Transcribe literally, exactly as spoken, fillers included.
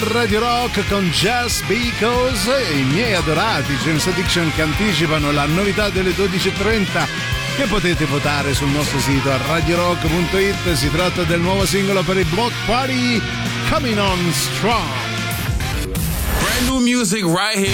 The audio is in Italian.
Radio Rock con Just Because e i miei adorati James Addiction che anticipano la novità delle dodici e trenta che potete votare sul nostro sito a radio rock punto it. Si tratta del nuovo singolo per il Block Party, Coming On Strong. Brand new music right here.